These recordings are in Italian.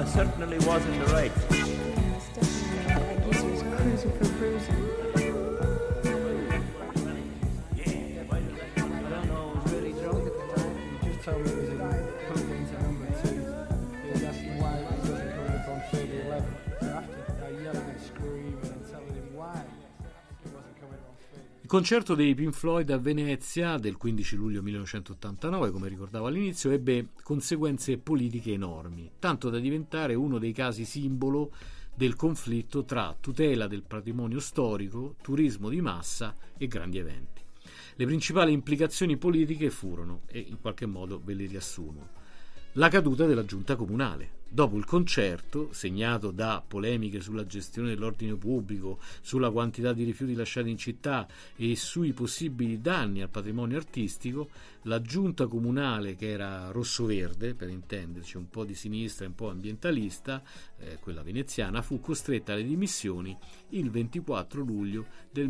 I certainly was in the right. Yes, definitely. I guess he was cruising for bruising. Yeah, I don't know, I was really drunk at the time. He just told me he was plugged into number 2. He was asking why he wasn't coming up on field 11. So after yelling and screaming and telling him why he wasn't coming up on field. Il concerto dei Pink Floyd a Venezia del 15 luglio 1989, come ricordavo all'inizio, ebbe conseguenze politiche enormi, tanto da diventare uno dei casi simbolo del conflitto tra tutela del patrimonio storico, turismo di massa e grandi eventi. Le principali implicazioni politiche furono, e in qualche modo ve le riassumo: la caduta della giunta comunale. Dopo il concerto, segnato da polemiche sulla gestione dell'ordine pubblico, sulla quantità di rifiuti lasciati in città e sui possibili danni al patrimonio artistico, la giunta comunale, che era rosso-verde, per intenderci, un po' di sinistra e un po' ambientalista, quella veneziana, fu costretta alle dimissioni il 24 luglio del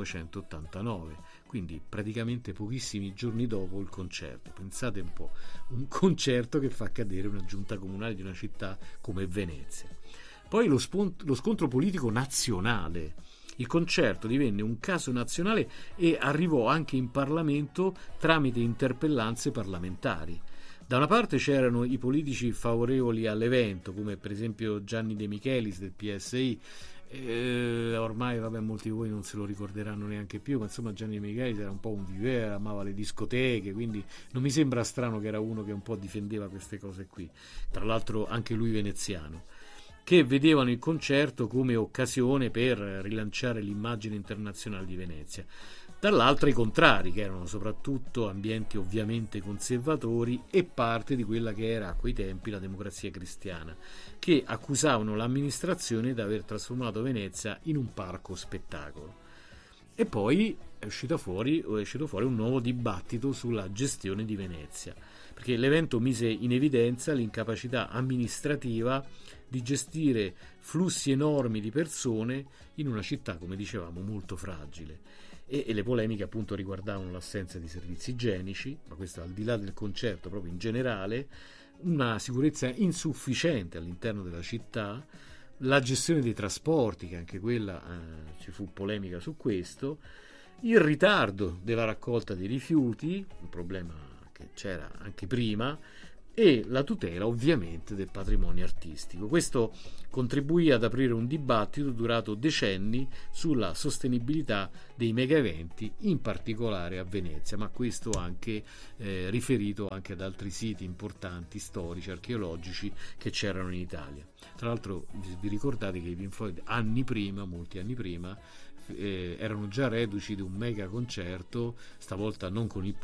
1989, quindi praticamente pochissimi giorni dopo il concerto. Pensate un po', un concerto che fa cadere una giunta comunale di una città come Venezia. Poi lo scontro politico nazionale. Il concerto divenne un caso nazionale e arrivò anche in Parlamento tramite interpellanze parlamentari. Da una parte c'erano i politici favorevoli all'evento, come per esempio Gianni De Michelis del PSI. Ormai molti di voi non se lo ricorderanno neanche più, ma insomma Gianni De Michelis era un po' un viveur, amava le discoteche, quindi non mi sembra strano che era uno che un po' difendeva queste cose qui, tra l'altro anche lui veneziano, che vedevano il concerto come occasione per rilanciare l'immagine internazionale di Venezia. Dall'altra i contrari, che erano soprattutto ambienti ovviamente conservatori e parte di quella che era a quei tempi la Democrazia Cristiana, che accusavano l'amministrazione di aver trasformato Venezia in un parco spettacolo. E poi è uscito fuori un nuovo dibattito sulla gestione di Venezia, perché l'evento mise in evidenza l'incapacità amministrativa di gestire flussi enormi di persone in una città, come dicevamo, molto fragile. E le polemiche appunto riguardavano l'assenza di servizi igienici, ma questo al di là del concerto, proprio in generale, una sicurezza insufficiente all'interno della città, la gestione dei trasporti, che anche quella ci fu polemica su questo, il ritardo della raccolta dei rifiuti, un problema che c'era anche prima, e la tutela ovviamente del patrimonio artistico. Questo contribuì ad aprire un dibattito durato decenni sulla sostenibilità dei mega eventi, in particolare a Venezia, ma questo anche riferito anche ad altri siti importanti, storici, archeologici che c'erano in Italia. Tra l'altro vi ricordate che i Pink Floyd molti anni prima, erano già reduci di un mega concerto, stavolta non con il